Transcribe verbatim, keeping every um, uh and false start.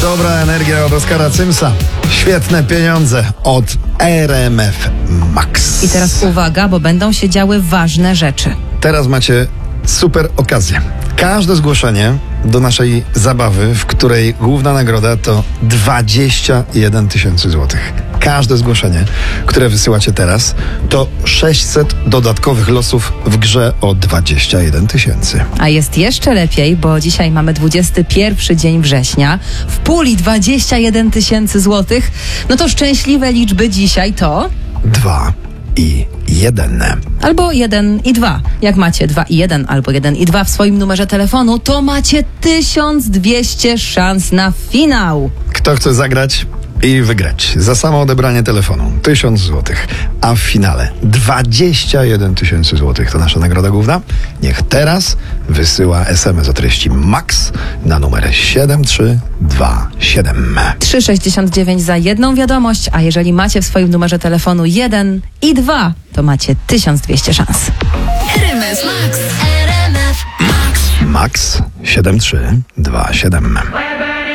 Dobra energia od Oskara Cymsa. Świetne pieniądze od R M F Max. I teraz uwaga, bo będą się działy ważne rzeczy. Teraz macie super okazję. Każde zgłoszenie do naszej zabawy, w której główna nagroda to dwadzieścia jeden tysięcy złotych. Każde zgłoszenie, które wysyłacie teraz, to sześćset dodatkowych losów w grze o dwadzieścia jeden tysięcy. A jest jeszcze lepiej, bo dzisiaj mamy dwudziesty pierwszy dzień września. W puli dwadzieścia jeden tysięcy złotych. No to szczęśliwe liczby dzisiaj to... Dwa i jeden. Albo jeden i dwa. Jak macie dwa i jeden albo jeden i dwa w swoim numerze telefonu, to macie tysiąc dwieście szans na finał. Kto chce zagrać i wygrać za samo odebranie telefonu tysiąc złotych, a w finale dwadzieścia jeden tysięcy złotych to nasza nagroda główna, niech teraz wysyła es em es o treści MAX na numer siedem trzy dwa siedem. trzy sześćdziesiąt dziewięć za jedną wiadomość, a jeżeli macie w swoim numerze telefonu jeden i dwa, to macie tysiąc dwieście szans. R M F Max. R M F Max. MAX siedem trzy dwa siedem.